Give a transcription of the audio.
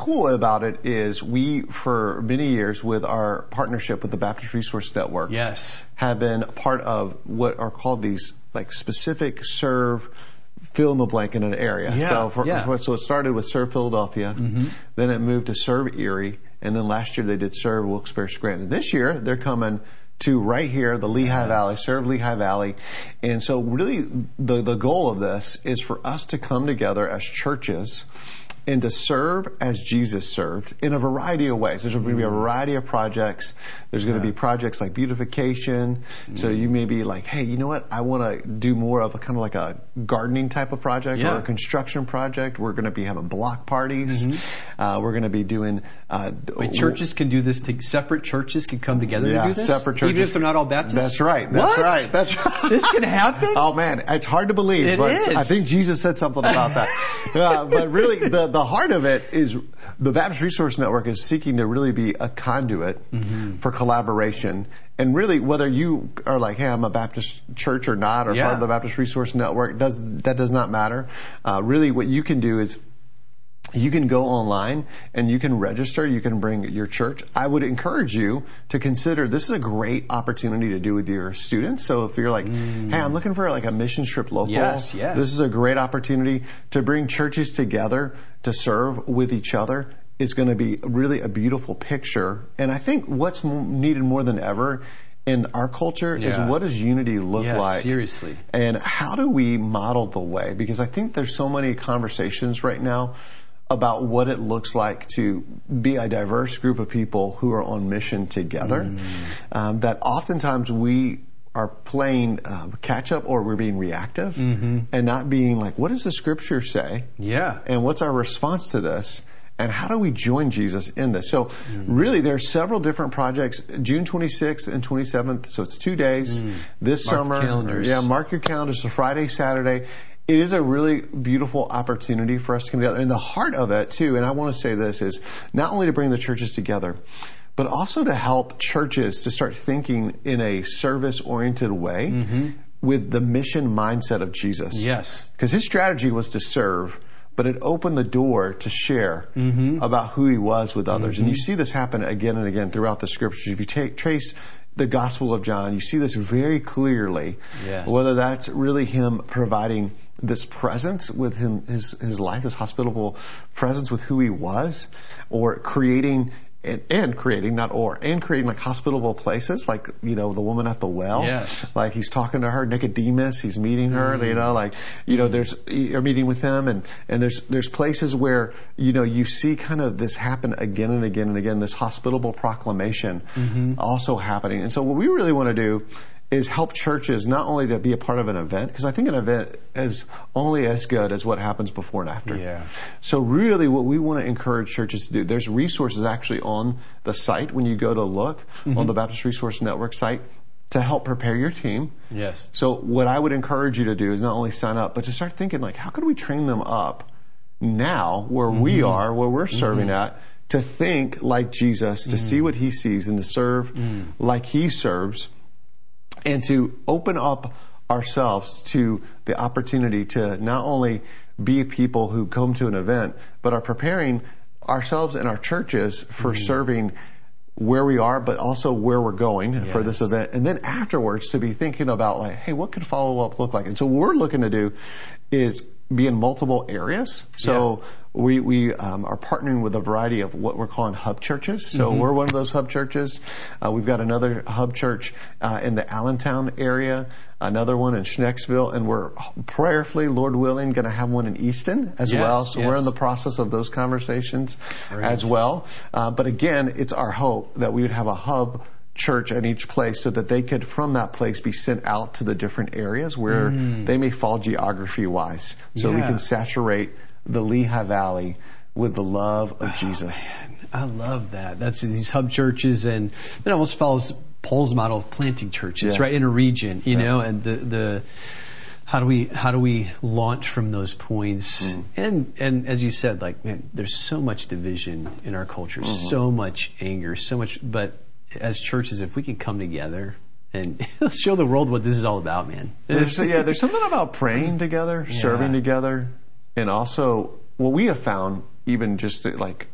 cool about it is we, for many years, with our partnership with the Baptist Resource Network, Yes. have been a part of what are called these like specific serve fill in the blank in an area. Yeah, So it started with Serve Philadelphia, then it moved to Serve Erie, and then last year they did Serve Wilkes-Barre Scranton. This year they're coming to right here, the Lehigh Valley, Serve Lehigh Valley. And so really the goal of this is for us to come together as churches and to serve as Jesus served in a variety of ways. There's going to be a variety of projects. There's going to be projects like beautification. So you may be like, hey, you know what? I want to do more of a kind of like a gardening type of project or a construction project. We're going to be having block parties. We're going to be doing... Wait, churches can do this. Separate churches can come together to do this? Separate churches. Even if they're not all Baptists? That's right. That's What? right. That's right. This can happen? Oh, man. It's hard to believe. It but is. I think Jesus said something about that. But really, the heart of it is the Baptist Resource Network is seeking to really be a conduit for collaboration. And really, whether you are like, hey, I'm a Baptist church or not, or part of the Baptist Resource Network, that does not matter. Really, what you can do is you can go online and you can register. You can bring your church. I would encourage you to consider this is a great opportunity to do with your students. So if you're like, hey, I'm looking for like a mission trip local. Yes. This is a great opportunity to bring churches together to serve with each other. It's going to be really a beautiful picture. And I think what's needed more than ever in our culture is what does unity look like? Seriously. And how do we model the way? Because I think there's so many conversations right now about what it looks like to be a diverse group of people who are on mission together, that oftentimes we are playing catch up or we're being reactive and not being like, what does the scripture say? Yeah. And what's our response to this? And how do we join Jesus in this? So really there are several different projects, June 26th and 27th. So it's 2 days this summer. Mark your calendars. Yeah, mark your calendars. So Friday, Saturday. It is a really beautiful opportunity for us to come together. And the heart of it, too, and I want to say this, is not only to bring the churches together, but also to help churches to start thinking in a service-oriented way with the mission mindset of Jesus. Yes. Because his strategy was to serve, but it opened the door to share about who he was with others. And you see this happen again and again throughout the scriptures. If you trace the Gospel of John, you see this very clearly, whether that's really him providing this presence with him, his life, this hospitable presence with who he was, or creating creating like hospitable places, like, you know, the woman at the well. Yes. Like he's talking to her, Nicodemus, he's meeting her, you're meeting with him, and there's places where, you know, you see kind of this happen again and again and again, this hospitable proclamation also happening. And so what we really want to do is help churches not only to be a part of an event, because I think an event is only as good as what happens before and after. Yeah. So really what we want to encourage churches to do, there's resources actually on the site when you go to look on the Baptist Resource Network site to help prepare your team. Yes. So what I would encourage you to do is not only sign up, but to start thinking like, how could we train them up now where we are, where we're serving at, to think like Jesus, to see what he sees and to serve like he serves, and to open up ourselves to the opportunity to not only be people who come to an event, but are preparing ourselves and our churches for serving where we are, but also where we're going for this event. And then afterwards to be thinking about like, hey, what could follow-up look like? And so what we're looking to do is be in multiple areas. So we are partnering with a variety of what we're calling hub churches. So we're one of those hub churches. We've got another hub church in the Allentown area, another one in Schnecksville, and we're prayerfully, Lord willing, going to have one in Easton as well. So we're in the process of those conversations as well. But again, it's our hope that we would have a hub church at each place so that they could, from that place, be sent out to the different areas where they may fall geography-wise. So we can saturate the Lehigh Valley with the love of Jesus. Man, I love that. That's these hub churches, and it almost follows Paul's model of planting churches, right, in a region, you know, and the how do we launch from those points? And as you said, like, man, there's so much division in our culture, so much anger, so much, but as churches, if we can come together and show the world what this is all about, man. There's something about praying together, serving together, and also what we have found, even just like